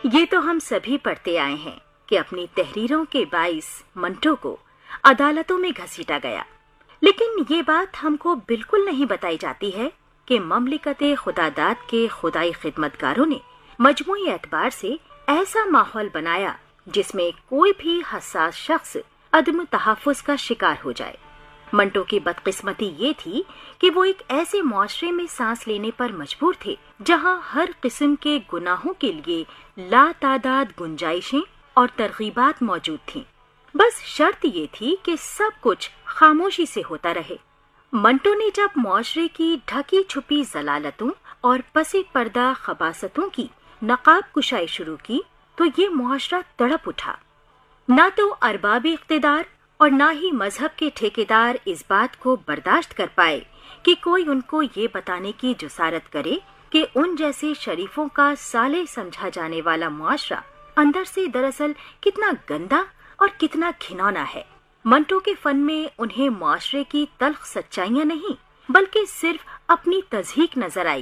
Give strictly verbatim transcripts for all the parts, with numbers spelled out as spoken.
یہ تو ہم سبھی پڑھتے آئے ہیں کہ اپنی تحریروں کے باعث منٹو کو عدالتوں میں گھسیٹا گیا، لیکن یہ بات ہم کو بالکل نہیں بتائی جاتی ہے کہ مملکت خداداد کے خدائی خدمتگاروں نے مجموعی اعتبار سے ایسا ماحول بنایا جس میں کوئی بھی حساس شخص عدم تحفظ کا شکار ہو جائے۔ منٹو کی بدقسمتی یہ تھی کہ وہ ایک ایسے معاشرے میں سانس لینے پر مجبور تھے جہاں ہر قسم کے گناہوں کے لیے لا تعداد گنجائشیں اور ترغیبات موجود تھیں، بس شرط یہ تھی کہ سب کچھ خاموشی سے ہوتا رہے۔ منٹو نے جب معاشرے کی ڈھکی چھپی ضلالتوں اور پس پردہ خباثتوں کی نقاب کشائی شروع کی تو یہ معاشرہ تڑپ اٹھا۔ نہ تو ارباب اقتدار اور نہ ہی مذہب کے ٹھیکیدار اس بات کو برداشت کر پائے کہ کوئی ان کو یہ بتانے کی جسارت کرے کہ ان جیسے شریفوں کا صالح سمجھا جانے والا معاشرہ اندر سے دراصل کتنا گندا اور کتنا گھنونا ہے۔ منٹو کے فن میں انہیں معاشرے کی تلخ سچائیاں نہیں بلکہ صرف اپنی تضحیک نظر آئی۔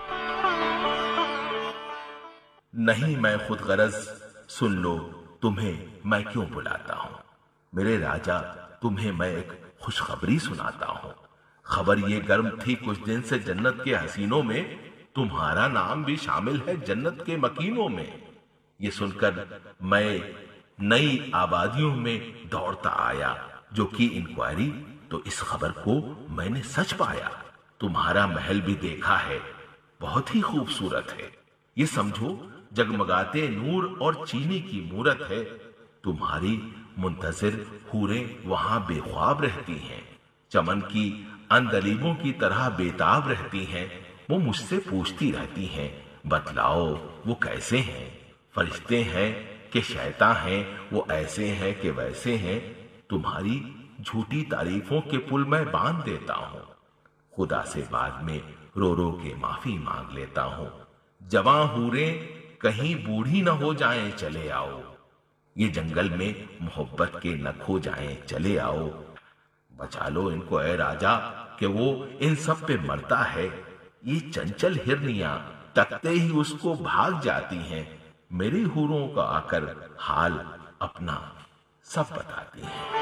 نہیں میں خود غرض، سن لو تمہیں میں کیوں بلاتا ہوں۔ میرے راجا تمہیں میں ایک خوشخبری سناتا ہوں۔ خبر یہ گرم تھی کچھ دن سے جنت کے حسینوں میں تمہارا نام بھی شامل ہے جنت کے مکینوں میں۔ یہ سن کر میں نئی آبادیوں میں دوڑتا آیا جو کی انکوائری، تو اس خبر کو میں نے سچ پایا۔ تمہارا محل بھی دیکھا ہے، بہت ہی خوبصورت ہے۔ یہ سمجھو جگمگاتے نور اور چینی کی مورت ہے۔ تمہاری منتظر حوریں وہاں بے خواب رہتی ہیں، چمن کی اندلیبوں کی طرح بےتاب رہتی ہیں۔ وہ مجھ سے پوچھتی رہتی ہیں، بتلاؤ وہ کیسے ہیں، فرشتے ہیں کہ شیطاں ہیں، وہ ایسے ہیں کہ ویسے ہیں۔ تمہاری جھوٹی تعریفوں کے پل میں باندھ دیتا ہوں، خدا سے بعد میں رو رو کے معافی مانگ لیتا ہوں۔ جوان حوریں کہیں بوڑھی نہ ہو جائیں، چلے آؤ۔ یہ جنگل میں محبت کے نہ کھو جائیں، چلے آؤ۔ بچا لو ان کو اے راجا کہ وہ ان سب پہ مرتا ہے۔ یہ چنچل ہرنیاں تکتے ہی اس کو بھاگ جاتی ہیں، میری حوروں کا آ کر حال اپنا سب بتاتی ہیں۔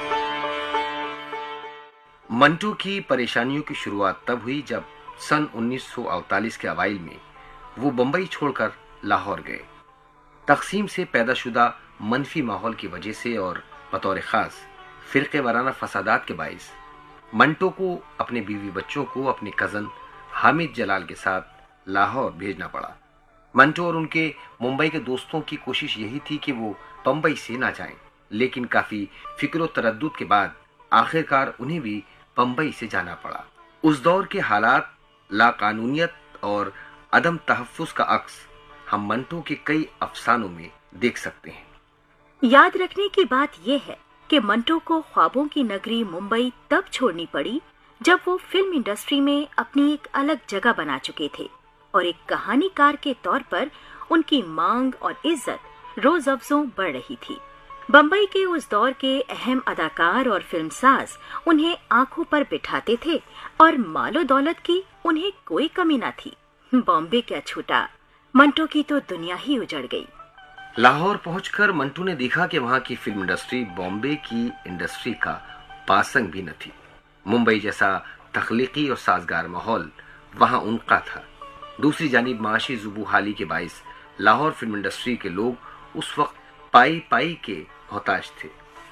منٹو کی پریشانیوں کی شروعات تب ہوئی جب سن انیس سو اڑتالیس کے اوائل میں وہ بمبئی چھوڑ کر لاہور گئے۔ تقسیم سے پیدا شدہ منفی ماحول کی وجہ سے اور بطور خاص فرقے وارانہ فسادات کے باعث منٹو کو اپنے بیوی بچوں کو اپنے کزن حامد جلال کے ساتھ لاہور بھیجنا پڑا۔ منٹو اور ان کے ممبئی کے دوستوں کی کوشش یہی تھی کہ وہ بمبئی سے نہ جائیں، لیکن کافی فکر و تردد کے بعد آخرکار انہیں بھی بمبئی سے جانا پڑا۔ اس دور کے حالات، لاقانونیت اور عدم تحفظ کا عکس ہم منٹو کے کئی افسانوں میں دیکھ سکتے ہیں۔ یاد رکھنے کی بات یہ ہے کہ منٹو کو خوابوں کی نگری ممبئی تب چھوڑنی پڑی جب وہ فلم انڈسٹری میں اپنی ایک الگ جگہ بنا چکے تھے اور ایک کہانی کار کے طور پر ان کی مانگ اور عزت روز افزوں بڑھ رہی تھی۔ بمبئی کے اس دور کے اہم اداکار اور فلم ساز انہیں آنکھوں پر بٹھاتے تھے اور مال و دولت کی انہیں کوئی کمی نہ تھی۔ بامبے کیا چھوٹا، منٹو کی تو دنیا ہی اجڑ گئی۔ لاہور پہنچ کر منٹو نے دیکھا کہ وہاں کی فلم انڈسٹری بامبے کی انڈسٹری کا پاسنگ بھی نہ تھی۔ ممبئی جیسا تخلیقی اور سازگار ماحول وہاں ان کا تھا۔ دوسری جانب معاشی زبوحالی کے باعث لاہور فلم انڈسٹری کے لوگ اس وقت پائی پائی کے محتاج تھے۔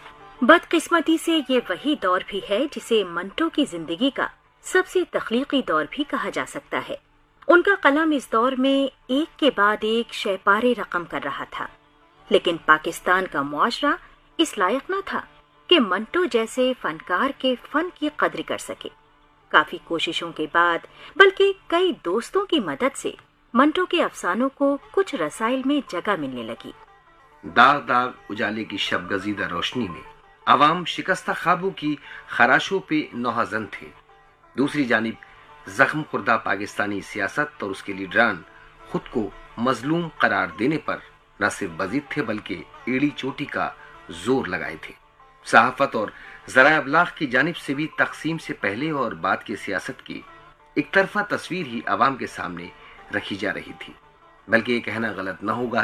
بدقسمتی سے یہ وہی دور بھی ہے جسے منٹو کی زندگی کا سب سے تخلیقی دور بھی کہا جا سکتا ہے۔ ان کا قلم اس دور میں ایک کے بعد ایک شہپارے رقم کر رہا تھا، لیکن پاکستان کا معاشرہ اس لائق نہ تھا کہ منٹو جیسے فنکار کے فن کی قدر کر سکے۔ کافی کوششوں کے بعد بلکہ کئی دوستوں کی مدد سے منٹو کے افسانوں کو کچھ رسائل میں جگہ ملنے لگی۔ داغ داغ اجالے کی شب گزیدہ روشنی میں عوام شکستہ خوابوں کی خراشوں پہ نوحزن تھے۔ دوسری جانب زخم خوردہ پاکستانی سیاست اور اس کے لیڈران خود کو مظلوم قرار دینے پر نہ صرف بضد تھے بلکہ ایڑی چوٹی کا زور لگائے تھے۔ صحافت اور ذرائع ابلاغ کی جانب سے بھی تقسیم سے پہلے اور بعد کی سیاست کی ایک طرفہ تصویر ہی عوام کے سامنے رکھی جا رہی تھی۔ بلکہ یہ کہنا غلط نہ ہوگا